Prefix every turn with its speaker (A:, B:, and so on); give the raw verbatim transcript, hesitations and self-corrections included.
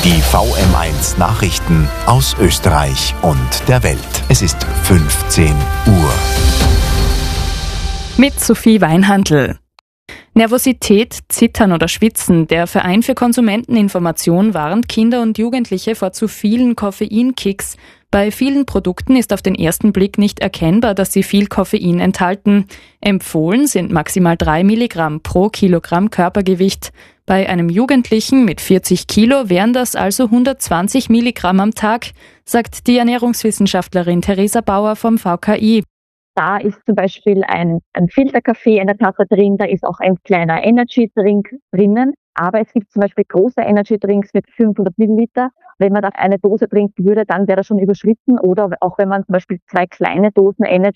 A: Die V M eins Nachrichten aus Österreich und der Welt. Es ist fünfzehn Uhr.
B: Mit Sophie Weinhandl. Nervosität, Zittern oder Schwitzen. Der Verein für Konsumenteninformation warnt Kinder und Jugendliche vor zu vielen Koffeinkicks. Bei vielen Produkten ist auf den ersten Blick nicht erkennbar, dass sie viel Koffein enthalten. Empfohlen sind maximal drei Milligramm pro Kilogramm Körpergewicht. Bei einem Jugendlichen mit vierzig Kilo wären das also hundertzwanzig Milligramm am Tag, sagt die Ernährungswissenschaftlerin Theresa Bauer vom V K I.
C: Da ist zum Beispiel ein, ein Filterkaffee in der Tasse drin, da ist auch ein kleiner Energy-Drink drinnen. Aber es gibt zum Beispiel große Energy-Drinks mit fünfhundert Milliliter. Wenn man da eine Dose trinken würde, dann wäre das schon überschritten. Oder auch wenn man zum Beispiel zwei kleine Dosen Energy